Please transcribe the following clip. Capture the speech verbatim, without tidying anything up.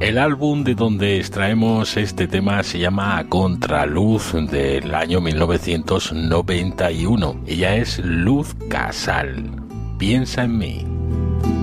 El álbum de donde extraemos este tema se llama Contraluz, del año mil novecientos noventa y uno. Ella es Luz Casal. Piensa en mí.